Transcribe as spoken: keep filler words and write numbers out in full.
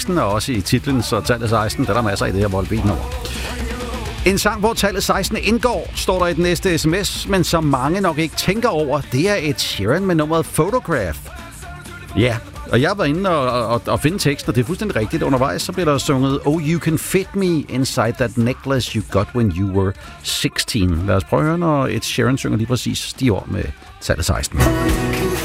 teksten og også i titlen, så tallet seksten, der er der masser af det her voldbeten over. En sang, hvor tallet seksten indgår, står der i den næste sms, men som mange nok ikke tænker over, det er Ed Sheeran med nummeret Photograph. Ja, og jeg var inde og, og, og finde teksten, og det er fuldstændig rigtigt. Undervejs så bliver der sunget Oh, you can fit me inside that necklace you got when you were sixteen. Lad os prøve at høre, når Ed Sheeran synger lige præcis de ord med tallet seksten.